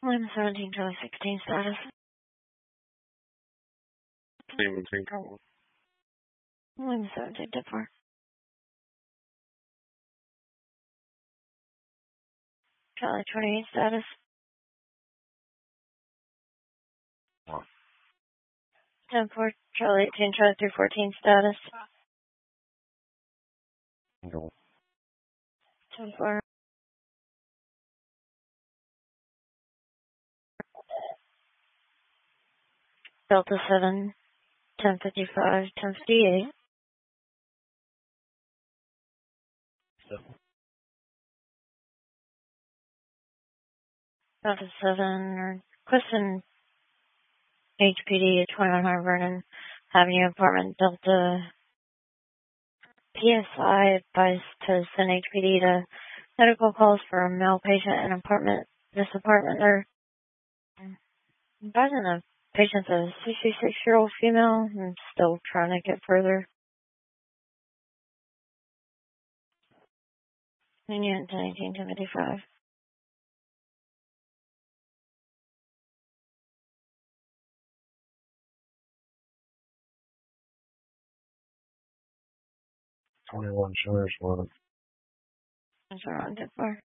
Line 17, Charlie 16 status. Line 17, dip 4. Charlie 28 status. 10 4, Charlie 18, Charlie 314 status. 10 4. Delta 7, 1055, 1058. Delta 7, requesting HPD at 2100 Vernon Avenue, apartment Delta. PSI advised to send HPD to medical calls for a male patient in this apartment. They're advising the patient's a 66-year-old female and still trying to get further. Unit 1955. That's around it for.